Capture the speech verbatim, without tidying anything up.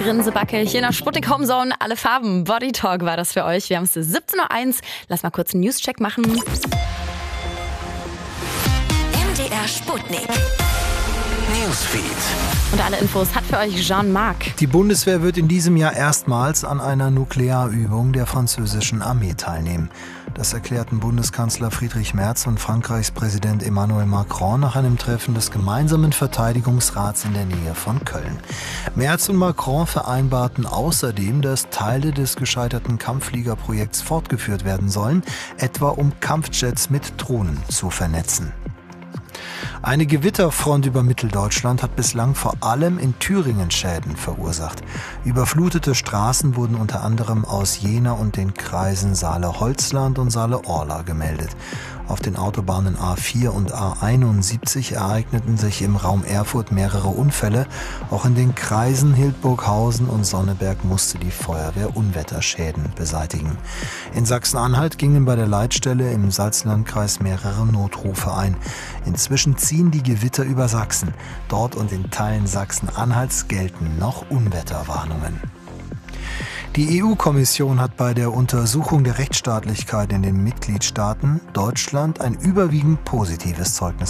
Grinsebacke hier in der Sputnik Homezone. Alle Farben. Body Talk war das für euch. Wir haben es siebzehn Uhr eins. Lass mal kurz einen News-Check machen. M D R Sputnik. Newsfeed. Und alle Infos hat für euch Jean-Marc. Die Bundeswehr wird in diesem Jahr erstmals an einer Nuklearübung der französischen Armee teilnehmen. Das erklärten Bundeskanzler Friedrich Merz und Frankreichs Präsident Emmanuel Macron nach einem Treffen des gemeinsamen Verteidigungsrats in der Nähe von Köln. Merz und Macron vereinbarten außerdem, dass Teile des gescheiterten Kampffliegerprojekts fortgeführt werden sollen, etwa um Kampfjets mit Drohnen zu vernetzen. Eine Gewitterfront über Mitteldeutschland hat bislang vor allem in Thüringen Schäden verursacht. Überflutete Straßen wurden unter anderem aus Jena und den Kreisen Saale-Holzland und Saale-Orla gemeldet. Auf den Autobahnen A vier und A einundsiebzig ereigneten sich im Raum Erfurt mehrere Unfälle. Auch in den Kreisen Hildburghausen und Sonneberg musste die Feuerwehr Unwetterschäden beseitigen. In Sachsen-Anhalt gingen bei der Leitstelle im Salzlandkreis mehrere Notrufe ein. Inzwischen ziehen die Gewitter über Sachsen. Dort und in Teilen Sachsen-Anhalts gelten noch Unwetterwarnungen. Die E U-Kommission hat bei der Untersuchung der Rechtsstaatlichkeit in den Mitgliedstaaten Deutschland ein überwiegend positives Zeugnis